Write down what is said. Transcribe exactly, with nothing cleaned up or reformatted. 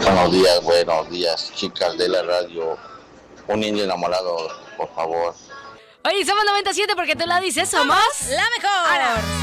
Buenos días, buenos días, chicas de la radio. Un indio enamorado, por favor. Oye, somos noventa y siete porque tú la dices, somos la mejor. Ahora.